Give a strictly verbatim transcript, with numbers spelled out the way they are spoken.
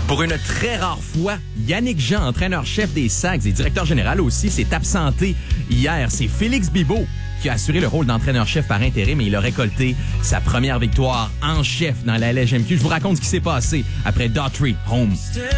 Pour une très rare fois, Yannick Jean, entraîneur-chef des Sags et directeur général aussi, s'est absenté hier. C'est Félix Bibeau qui a assuré le rôle d'entraîneur-chef par intérim et il a récolté sa première victoire en chef dans la L G M Q. Je vous raconte ce qui s'est passé après Daughtry Home.